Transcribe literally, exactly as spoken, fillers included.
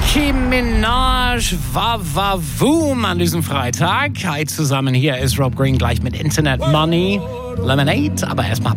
Nicki Minaj, Wavavoom an diesem Freitag. Hi zusammen, hier ist Rob Green gleich mit Internet Money, Lemonade. Aber erstmal